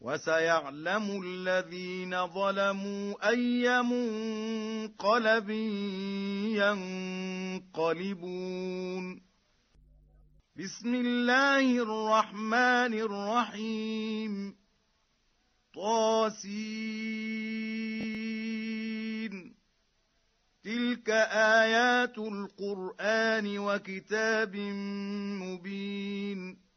وسيعلم الذين ظلموا أي منقلب ينقلبون. بسم الله الرحمن الرحيم. طاسين. تلك آيات القرآن وكتاب مبين.